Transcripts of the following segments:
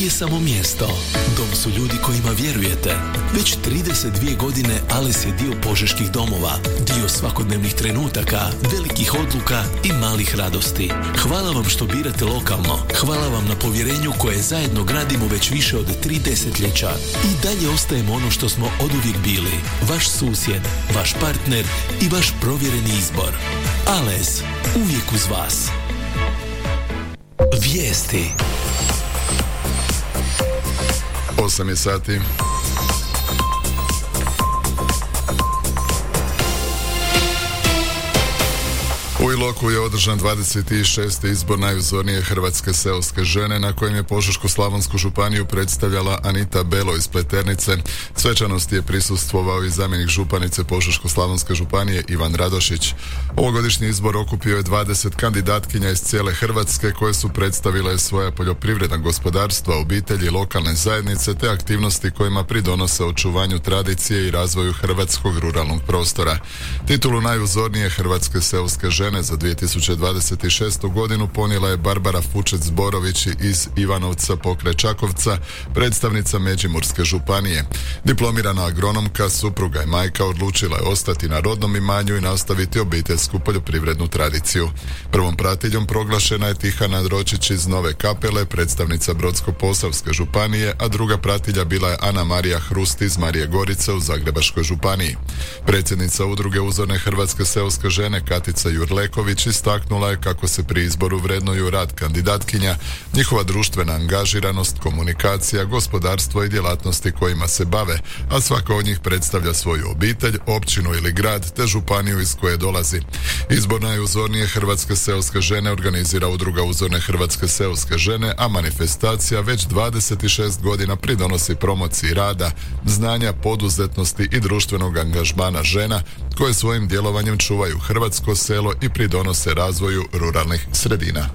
nije samo mjesto. Dom su ljudi kojima vjerujete. Već 32 godine Ales je dio požeških domova, dio svakodnevnih trenutaka, velikih odluka i malih radosti. Hvala vam što birate lokalno. Hvala vam na povjerenju koje zajedno gradimo već više od 3 desetljeća. I dalje ostajemo ono što smo oduvijek bili. Vaš susjed, vaš partner i vaš provjereni izbor. Ales, uvijek uz vas. Vijesti. 8 je sati. U Iloku je održan 26. izbor najuzornije hrvatske seoske žene na kojem je Požeško-slavonsku županiju predstavljala Anita Belo iz Pleternice. Svečanosti je prisustvovao i zamjenik županice Požeško-slavonske županije Ivan Radošić. Ovogodišnji izbor okupio je 20 kandidatkinja iz cijele Hrvatske koje su predstavile svoja poljoprivredna gospodarstva, obitelji, lokalne zajednice te aktivnosti kojima pridonose očuvanju tradicije i razvoju hrvatskog ruralnog prostora. Titulu najuzornije hrvatske seoske žene za 2026. godinu ponijela je Barbara Fučec-Borović iz Ivanovca pokraj Čakovca, predstavnica Međimurske županije. Diplomirana agronomka, supruga i majka odlučila je ostati na rodnom imanju i nastaviti obiteljsku poljoprivrednu tradiciju. Prvom pratiljom proglašena je Tihana Dročić iz Nove Kapele, predstavnica Brodsko-posavske županije, a druga pratilja bila je Ana Marija Hrust iz Marije Gorice u Zagrebačkoj županiji. Predsjednica udruge uzorne hrvatske seoske žene Katica Jurleković istaknula je kako se pri izboru vrednuju rad kandidatkinja, njihova društvena angažiranost, komunikacija, gospodarstvo i djelatnosti kojima se bave, a svaka od njih predstavlja svoju obitelj, općinu ili grad te županiju iz koje dolazi. Izbor najuzornije hrvatske seoske žene organizira udruga uzorne hrvatske seoske žene, a manifestacija već 26 godina pridonosi promociji rada, znanja, poduzetnosti i društvenog angažmana žena koje svojim djelovanjem čuvaju hrvatsko selo i pridonose razvoju ruralnih sredina.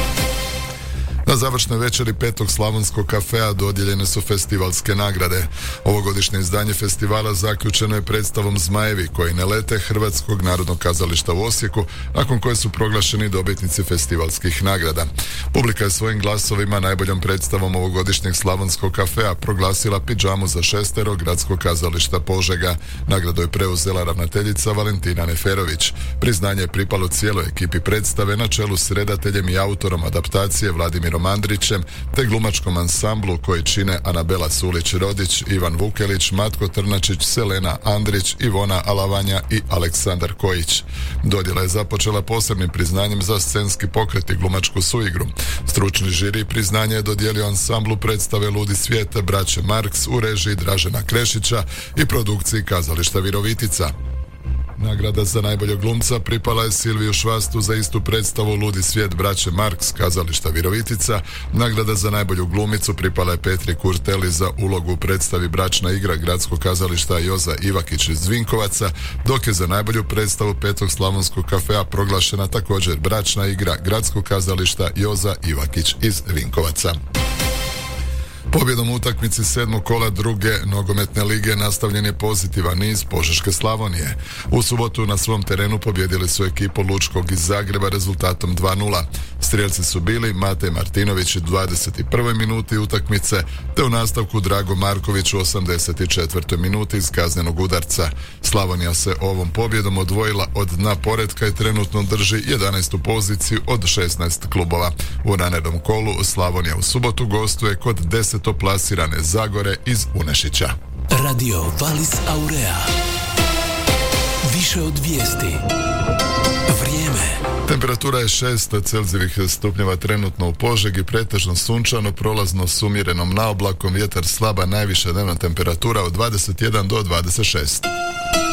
Na završnoj večeri 5. slavonskog kafea dodijeljene su festivalske nagrade. Ovogodišnje izdanje festivala zaključeno je predstavom Zmajevi koji ne lete Hrvatskog narodnog kazališta u Osijeku, nakon koje su proglašeni dobitnici festivalskih nagrada. Publika je svojim glasovima najboljom predstavom ovogodišnjeg slavonskog kafea proglasila Pidžamu za šestero Gradskog kazališta Požega. Nagradu je preuzela ravnateljica Valentina Neferović. Priznanje je pripalo cijeloj ekipi predstave na čelu s redateljem i autorom adaptacije Vladimirom Andrićem te glumačkom ansamblu koji čine Anabela Sulić-Rodić, Ivan Vukelić, Matko Trnačić, Selena Andrić, Ivona Alavanja i Aleksandar Kojić. Dodjela je započela posebnim priznanjem za scenski pokret i glumačku suigru. Stručni žiri priznanje je dodijelio ansamblu predstave Ludi svijet braće Marks u režiji Dražena Krešića i produkciji Kazališta Virovitica. Nagrada za najboljeg glumca pripala je Silviju Švastu za istu predstavu Ludi svijet braće Marks, Kazališta Virovitica. Nagrada za najbolju glumicu pripala je Petri Kurteli za ulogu u predstavi Bračna igra Gradskog kazališta Joza Ivakić iz Vinkovaca, dok je za najbolju predstavu 5. slavonskog kafea proglašena također Bračna igra Gradskog kazališta Joza Ivakić iz Vinkovaca. Pobjedom u utakmici 7. kola druge nogometne lige nastavljen je pozitivan niz Požeške Slavonije. U subotu na svom terenu pobjedili su ekipu Lučkog iz Zagreba rezultatom 2:0. Strijelci su bili Matej Martinović u 21. minuti utakmice, te u nastavku Drago Marković u 84. minuti iz kaznenog udarca. Slavonija se ovom pobjedom odvojila od dna poretka i trenutno drži 11. poziciju od 16 klubova. U narednom kolu Slavonija u subotu gostuje kod 10. plasirane Zagore iz Unešića. Radio Valis Aurea. Više od vijesti. Vrijeme. Temperatura je 6 Celzijevih stupnjeva trenutno u Požegi, pretežno sunčano, prolazno s umjerenom naoblakom, vjetar slaba, najviša dnevna temperatura od 21 do 26.